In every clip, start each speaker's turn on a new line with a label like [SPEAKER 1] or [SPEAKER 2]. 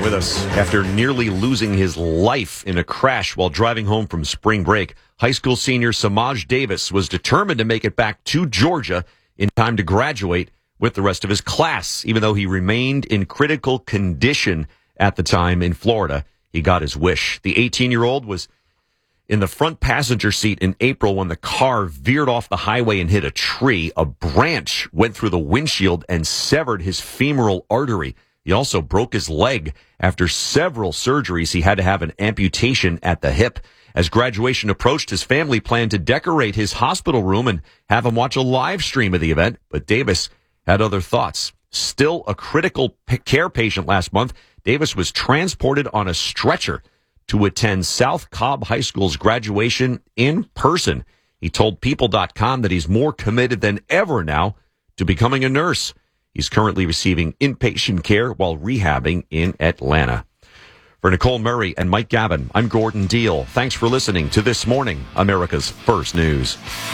[SPEAKER 1] with us. After nearly losing his life in a crash while driving home from spring break, high school senior Samaj Davis was determined to make it back to Georgia in time to graduate with the rest of his class. Even though he remained in critical condition at the time in Florida, he got his wish. The 18-year-old was in the front passenger seat in April when the car veered off the highway and hit a tree. A branch went through the windshield and severed his femoral artery. He also broke his leg. After several surgeries, he had to have an amputation at the hip. As graduation approached, his family planned to decorate his hospital room and have him watch a live stream of the event, but Davis had other thoughts. Still a critical care patient last month, Davis was transported on a stretcher to attend South Cobb High School's graduation in person. He told People.com that he's more committed than ever now to becoming a nurse. He's currently receiving inpatient care while rehabbing in Atlanta. For Nicole Murray and Mike Gavin, I'm Gordon Deal. Thanks for listening to This Morning, America's First News.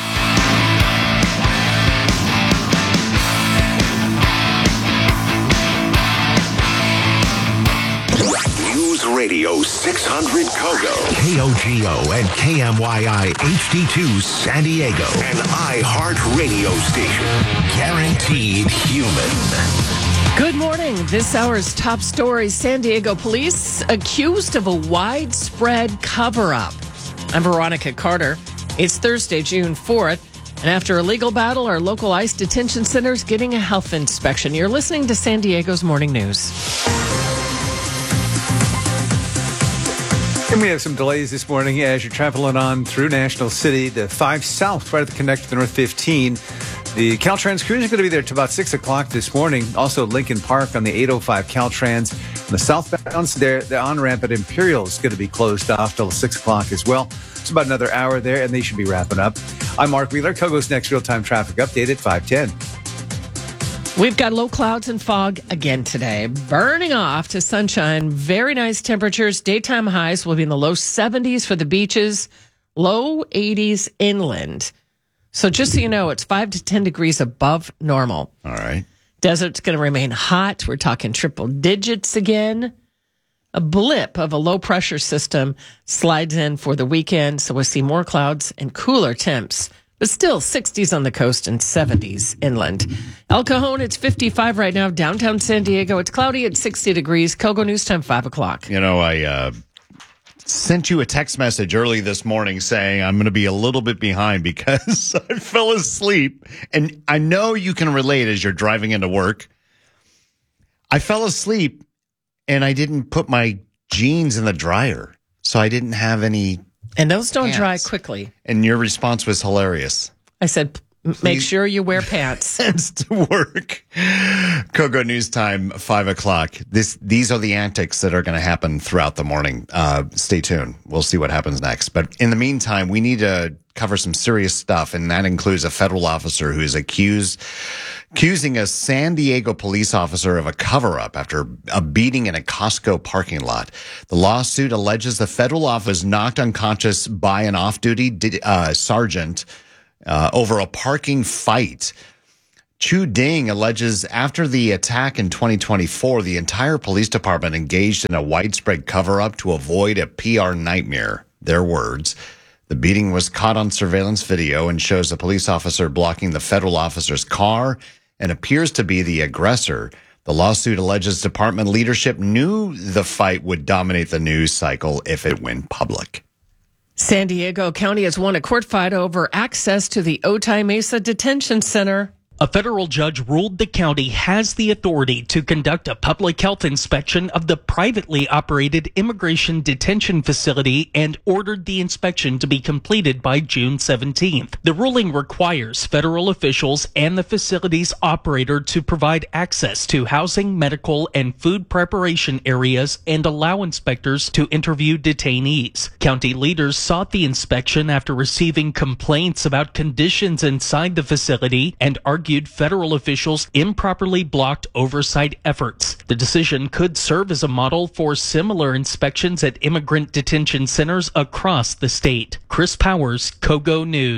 [SPEAKER 2] Radio 600 Kogo,
[SPEAKER 3] KOGO and KMYI HD2 San Diego,
[SPEAKER 2] an iHeartRadio station.
[SPEAKER 3] Guaranteed human.
[SPEAKER 4] Good morning. This hour's top story: San Diego police accused of a widespread cover-up. I'm Veronica Carter. It's Thursday, June 4th. And after a legal battle, our local ICE detention center is getting a health inspection. You're listening to San Diego's Morning News.
[SPEAKER 5] And we have some delays this morning as you're traveling on through National City. The 5 South, right at the connect to the North 15. The Caltrans crews are going to be there till about 6 o'clock this morning. Also, Lincoln Park on the 805 Caltrans. On the southbound, the on-ramp at Imperial is going to be closed off till 6 o'clock as well. It's about another hour there, and they should be wrapping up. I'm Mark Wheeler. Kogo's next real-time traffic update at 5:10.
[SPEAKER 4] We've got low clouds and fog again today, burning off to sunshine. Very nice temperatures. Daytime highs will be in the low 70s for the beaches, low 80s inland. So just so you know, it's 5 to 10 degrees above normal.
[SPEAKER 6] All right.
[SPEAKER 4] Desert's going to remain hot. We're talking triple digits again. A blip of a low pressure system slides in for the weekend, so we'll see more clouds and cooler temps. But still 60s on the coast and 70s inland. El Cajon, it's 55 right now. Downtown San Diego, it's cloudy at 60 degrees. Kogo News Time, 5 o'clock.
[SPEAKER 6] You know, I sent you a text message early this morning saying I'm going to be a little bit behind because I fell asleep. And I know you can relate as you're driving into work. I fell asleep and I didn't put my jeans in the dryer. So I didn't have any.
[SPEAKER 4] And those don't
[SPEAKER 6] pants.
[SPEAKER 4] dry quickly.
[SPEAKER 6] And your response was hilarious.
[SPEAKER 4] I said, make sure you wear pants.
[SPEAKER 6] Pants to work. Kogo News Time, 5 o'clock. These are the antics that are going to happen throughout the morning. Stay tuned. We'll see what happens next. But in the meantime, we need to cover some serious stuff, and that includes a federal officer who is accusing a San Diego police officer of a cover-up after a beating in a Costco parking lot. The lawsuit alleges the federal officer was knocked unconscious by an off-duty sergeant over a parking fight. Chu Ding alleges after the attack in 2024, the entire police department engaged in a widespread cover-up to avoid a PR nightmare. Their words. The beating was caught on surveillance video and shows a police officer blocking the federal officer's car and appears to be the aggressor. The lawsuit alleges department leadership knew the fight would dominate the news cycle if it went public.
[SPEAKER 4] San Diego County has won a court fight over access to the Otay Mesa Detention Center.
[SPEAKER 7] A federal judge ruled the county has the authority to conduct a public health inspection of the privately operated immigration detention facility and ordered the inspection to be completed by June 17th. The ruling requires federal officials and the facility's operator to provide access to housing, medical, and food preparation areas and allow inspectors to interview detainees. County leaders sought the inspection after receiving complaints about conditions inside the facility and argued federal officials improperly blocked oversight efforts. The decision could serve as a model for similar inspections at immigrant detention centers across the state. Chris Powers, Kogo News.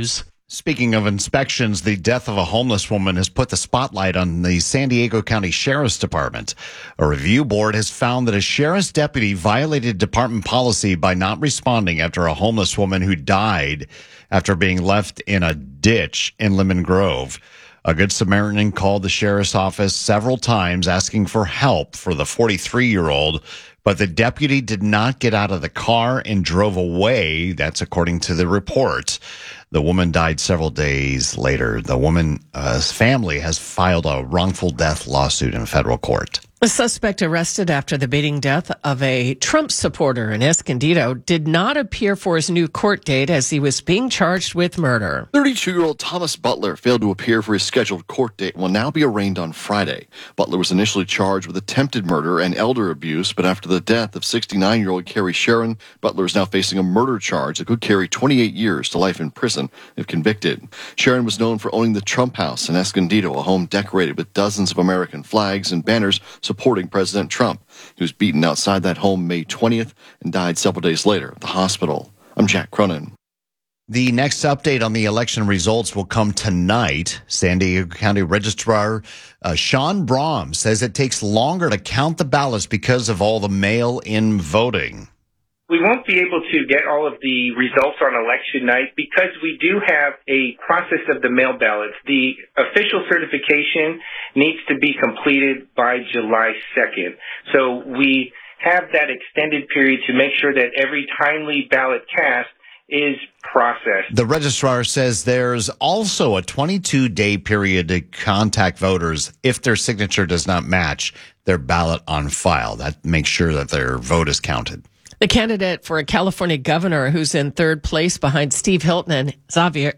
[SPEAKER 6] Speaking of inspections, the death of a homeless woman has put the spotlight on the San Diego County Sheriff's Department. A review board has found that a sheriff's deputy violated department policy by not responding after a homeless woman who died after being left in a ditch in Lemon Grove. A Good Samaritan called the sheriff's office several times asking for help for the 43-year-old, but the deputy did not get out of the car and drove away. That's according to the report. The woman died several days later. The woman's family has filed a wrongful death lawsuit in federal court.
[SPEAKER 4] A suspect arrested after the beating death of a Trump supporter in Escondido did not appear for his new court date as he was being charged with murder.
[SPEAKER 8] 32-year-old Thomas Butler failed to appear for his scheduled court date and will now be arraigned on Friday. Butler was initially charged with attempted murder and elder abuse, but after the death of 69-year-old Carrie Sharon, Butler is now facing a murder charge that could carry 28 years to life in prison if convicted. Sharon was known for owning the Trump House in Escondido, a home decorated with dozens of American flags and banners supporting President Trump. He was beaten outside that home May 20th and died several days later at the hospital. I'm Jack Cronin.
[SPEAKER 6] The next update on the election results will come tonight. San Diego County Registrar Sean Brahm says it takes longer to count the ballots because of all the mail-in voting.
[SPEAKER 9] We won't be able to get all of the results on election night because we do have a process of the mail ballots. The official certification needs to be completed by July 2nd. So we have that extended period to make sure that every timely ballot cast is processed.
[SPEAKER 6] The registrar says there's also a 22-day period to contact voters if their signature does not match their ballot on file. That makes sure that their vote is counted.
[SPEAKER 4] The candidate for a California governor who's in third place behind Steve Hilton and Xavier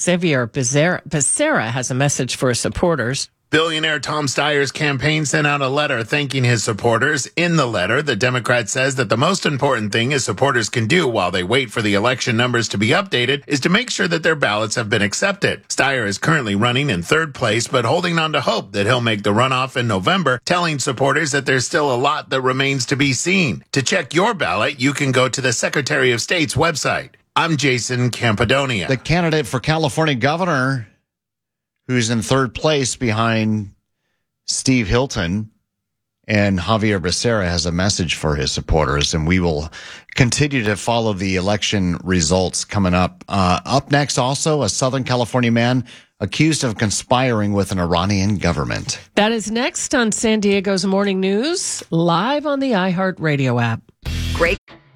[SPEAKER 4] Becerra has a message for his supporters.
[SPEAKER 10] Billionaire Tom Steyer's campaign sent out a letter thanking his supporters. In the letter, the Democrat says that the most important thing his supporters can do while they wait for the election numbers to be updated is to make sure that their ballots have been accepted. Steyer is currently running in third place, but holding on to hope that he'll make the runoff in November, telling supporters that there's still a lot that remains to be seen. To check your ballot, you can go to the Secretary of State's website. I'm Jason Campadonia.
[SPEAKER 6] The candidate for California governor, who's in third place behind Steve Hilton and Javier Becerra, has a message for his supporters, and we will continue to follow the election results coming up. Up next, also, a Southern California man accused of conspiring with an Iranian government.
[SPEAKER 4] That is next on San Diego's Morning News, live on the iHeartRadio app.
[SPEAKER 11] Great.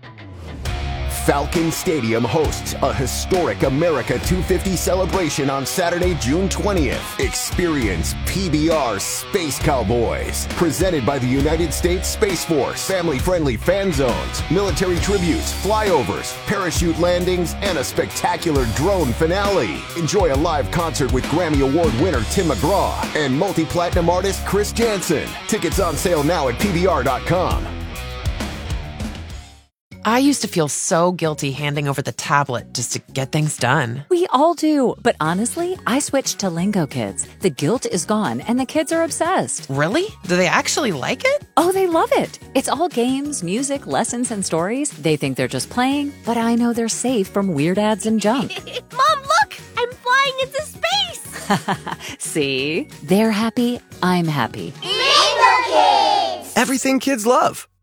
[SPEAKER 2] Falcon Stadium hosts a historic America 250 celebration on Saturday, June 20th. Experience PBR Space Cowboys, presented by the United States Space Force. Family-friendly fan zones, military tributes, flyovers, parachute landings, and a spectacular drone finale. Enjoy a live concert with Grammy Award winner Tim McGraw and multi-platinum artist Chris Jansen. Tickets on sale now at PBR.com.
[SPEAKER 11] I used to feel so guilty handing over the tablet just to get things done.
[SPEAKER 12] We all do. But honestly, I switched to Lingo Kids. The guilt is gone and the kids are obsessed.
[SPEAKER 11] Really? Do they actually like it?
[SPEAKER 12] Oh, they love it. It's all games, music, lessons, and stories. They think they're just playing, but I know they're safe from weird ads and junk.
[SPEAKER 13] Mom, look! I'm flying into space!
[SPEAKER 12] See? They're happy. I'm happy.
[SPEAKER 13] Lingo Kids!
[SPEAKER 14] Everything kids love.